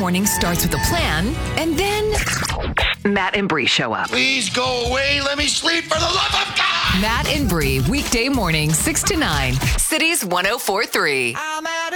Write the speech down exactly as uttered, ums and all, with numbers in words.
morning starts with a plan, and then Matt and Bree show up. Please go away. Let me sleep for the love of God. Matt and Bree, weekday morning, six to nine. Cities one oh four three.